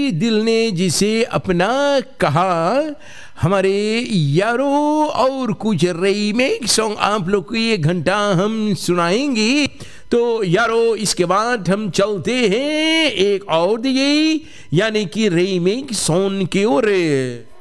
दिल ने जिसे अपना कहा। हमारे यारों और कुछ रीमेक सॉन्ग आप लोग को ये घंटा हम सुनाएंगे। तो यारों इसके बाद हम चलते हैं एक और दिए यानी कि रीमेक सॉन्ग की ओर।